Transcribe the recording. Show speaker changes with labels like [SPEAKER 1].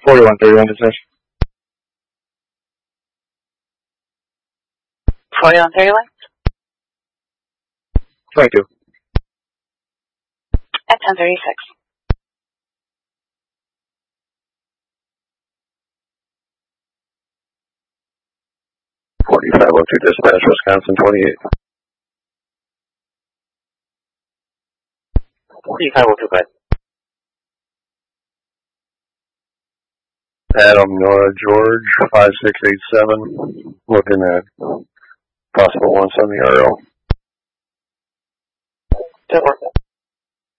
[SPEAKER 1] 4131 dispatch.
[SPEAKER 2] 4131?
[SPEAKER 1] 22.
[SPEAKER 2] At 1036.
[SPEAKER 1] Dispatch, Wisconsin 28.
[SPEAKER 3] 4502, go ahead.
[SPEAKER 1] Adam George 5687. Looking at possible 170 RL.
[SPEAKER 3] That works.